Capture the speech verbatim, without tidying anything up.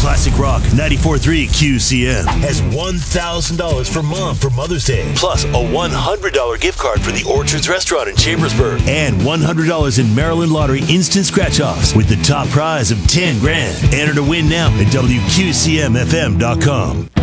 Classic Rock ninety-four point three Q C M has one thousand dollars for Mom for Mother's Day. Plus a one hundred dollars gift card for the Orchards Restaurant in Chambersburg. And one hundred dollars in Maryland Lottery instant scratch-offs with the top prize of ten grand. Enter to win now at W Q C M F M dot com.